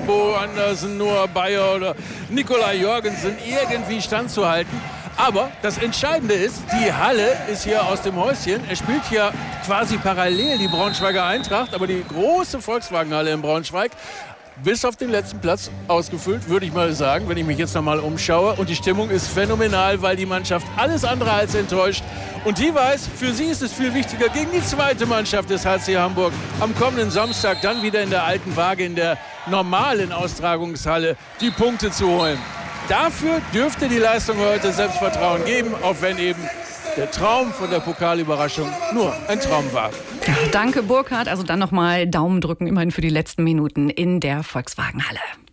Bo Andersen, Noah Bayer oder Nikolai Jorgensen irgendwie standzuhalten. Aber das Entscheidende ist, die Halle ist hier aus dem Häuschen. Er spielt hier quasi parallel die Braunschweiger Eintracht, aber die große Volkswagenhalle in Braunschweig bis auf den letzten Platz ausgefüllt, würde ich mal sagen, wenn ich mich jetzt noch mal umschaue. Und die Stimmung ist phänomenal, weil die Mannschaft alles andere als enttäuscht. Und die weiß, für sie ist es viel wichtiger, gegen die zweite Mannschaft des HC Hamburg am kommenden Samstag dann wieder in der alten Waage, in der normalen Austragungshalle, die Punkte zu holen. Dafür dürfte die Leistung heute Selbstvertrauen geben, auch wenn eben der Traum von der Pokalüberraschung nur ein Traum war. Ja, danke, Burkhard. Also dann nochmal Daumen drücken, immerhin für die letzten Minuten in der Volkswagenhalle.